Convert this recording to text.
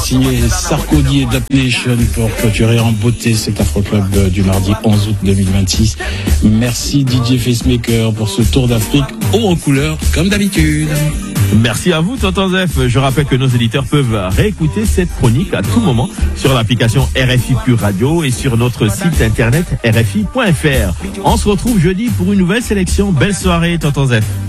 signé Sarkozy et Dub Nation pour clôturer en beauté cet Afro Club du mardi 11 août 2026. Merci DJ Facemaker pour ce tour d'Afrique haut en couleur comme d'habitude. Merci à vous, Tonton Zef. Je rappelle que nos éditeurs peuvent réécouter cette chronique à tout moment sur l'application RFI Pure Radio et sur notre site internet rfi.fr. On se retrouve jeudi pour une nouvelle sélection. Belle soirée, Tonton Zef.